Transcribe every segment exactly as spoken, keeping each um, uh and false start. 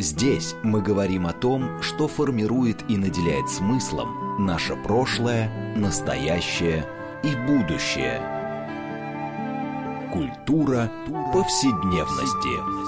Здесь мы говорим о том, что формирует и наделяет смыслом наше прошлое, настоящее и будущее. Культура повседневности.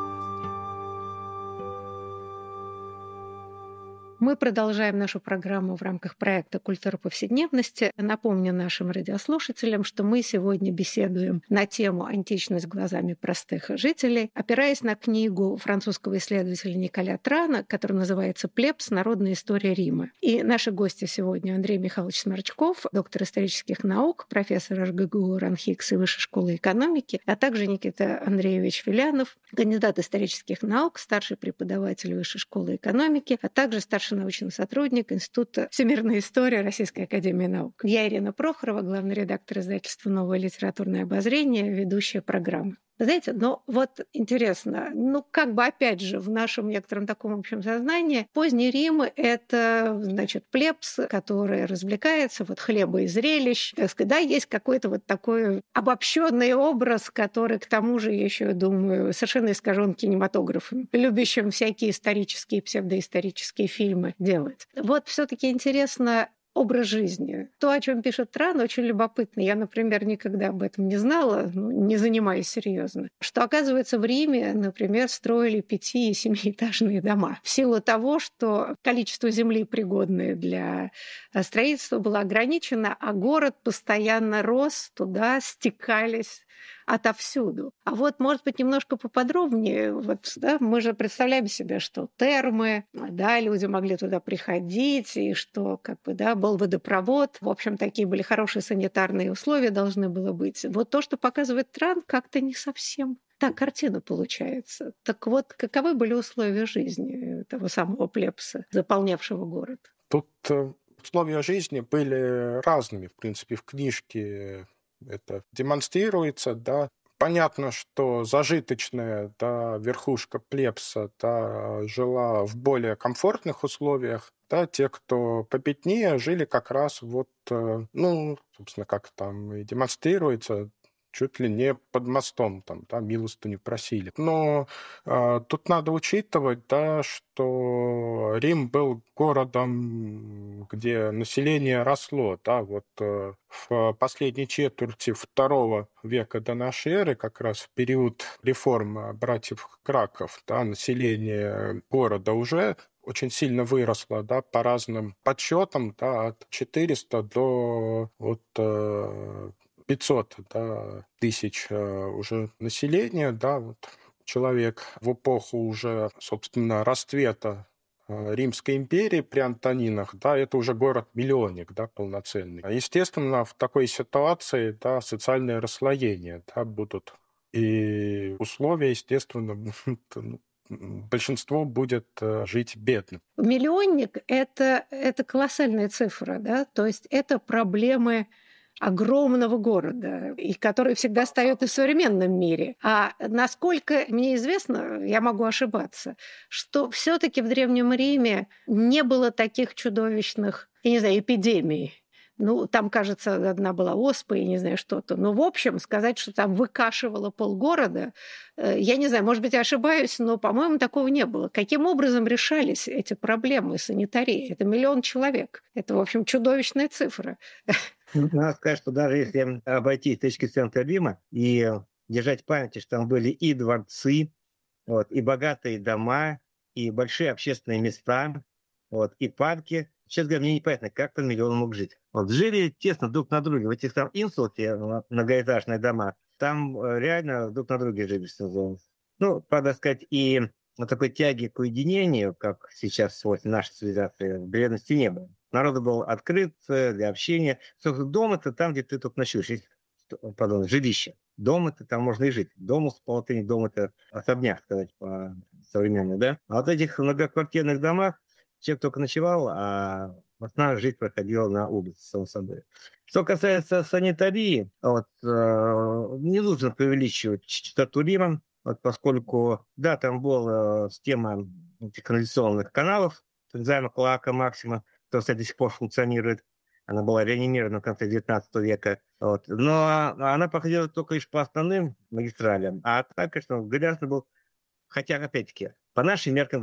Мы продолжаем нашу программу в рамках проекта «Культура повседневности». Напомню нашим радиослушателям, что мы сегодня беседуем на тему «Античность глазами простых жителей», опираясь на книгу французского исследователя Николя Трана, которая называется «Плебс. Народная история Рима». И наши гости сегодня Андрей Михайлович Сморчков, доктор исторических наук, профессор эр гэ гэ у РАНХИКС и Высшей школы экономики, а также Никита Андреевич Филянов, кандидат исторических наук, старший преподаватель Высшей школы экономики, а также старший научный сотрудник Института всемирной истории Российской академии наук. Я Ирина Прохорова, главный редактор издательства «Новое литературное обозрение», ведущая программы. Знаете, но вот интересно, ну как бы опять же в нашем некотором таком общем сознании поздний Рим — это, значит, плебс, который развлекается, вот хлеба и зрелищ. Так сказать, да, есть какой-то вот такой обобщенный образ, который к тому же, я еще думаю, совершенно искажен кинематографом, любящим всякие исторические, псевдоисторические фильмы делать. Вот все-таки интересно, образ жизни. То, о чем пишет Тран, очень любопытно. Я, например, никогда об этом не знала, ну, не занимаясь серьезно. Что, оказывается, в Риме, например, строили пяти- и семиэтажные дома. В силу того, что количество земли, пригодное для строительства, было ограничено, а город постоянно рос, туда стекались отовсюду. А вот, может быть, немножко поподробнее. Вот, да, мы же представляем себе, что термы, да, люди могли туда приходить, и что, как бы, да, был водопровод. В общем, такие были хорошие санитарные условия должны было быть. Вот то, что показывает Тран, как-то не совсем так картина получается. Так вот, каковы были условия жизни того самого плебса, заполнявшего город? Тут условия жизни были разными, в принципе, в книжке это демонстрируется, да. Понятно, что зажиточная, да, верхушка плебса, да, жила в более комфортных условиях, да, те, кто победнее, жили как раз вот, ну, собственно, как там и демонстрируется, чуть ли не под мостом, там, да, милостыню просили. Но э, тут надо учитывать, да, что Рим был городом, где население росло, да, вот э, в последней четверти второго века до нашей эры, как раз в период реформ братьев Краков, да, население города уже очень сильно выросло, да, по разным подсчетам, да, от четырёхсот до вот, э, пятьсот, да, тысяч уже населения, да, вот человек в эпоху уже, собственно, расцвета Римской империи при Антонинах, да, это уже город-миллионник, да, полноценный. Естественно, в такой ситуации, да, социальное расслоение, да, будут. И условия, естественно, большинство будет жить бедно. Миллионник — это, это колоссальная цифра, да, то есть это проблемы огромного города, и который всегда встает и в современном мире. А насколько мне известно, я могу ошибаться, что все-таки в Древнем Риме не было таких чудовищных, я не знаю, эпидемий. Ну, там, кажется, одна была оспа, я не знаю, что-то. Но, в общем, сказать, что там выкашивало полгорода, я не знаю, может быть, я ошибаюсь, но, по-моему, такого не было. Каким образом решались эти проблемы санитарии? Это миллион человек. Это, в общем, чудовищная цифра. Надо сказать, что даже если обойти исторический центр Рима и держать в памяти, что там были и дворцы, вот, и богатые дома, и большие общественные места, вот, и парки, честно говоря, мне непонятно, как там миллион мог жить. Вот, жили тесно друг на друге в этих там инсулте, многоэтажные дома, там реально друг на друге жили. Ну, надо сказать, и на такой тяге к уединению, как сейчас вот, в нашей цивилизации, в древности не было. Народ был открыт для общения. Собственно, дом — это там, где ты только ночуешь. Пардон, жилище. Дом — это там можно и жить. Дом по латыни, дом — это особняк, сказать, по-современному, да? А вот в этих многоквартирных домах человек только ночевал, а основная жизнь проходила на улице, само собой. Что касается санитарии, вот, э, не нужно преувеличивать частоту Рима, вот, поскольку, да, там была система этих канализационных каналов, так называемая клоака Максима, которая, кстати, до сих пор функционирует. Она была реанимирована в конце девятнадцатого века. Вот. Но она проходила только лишь по основным магистралям. А так, конечно, грязно был. Хотя, опять-таки, по нашим меркам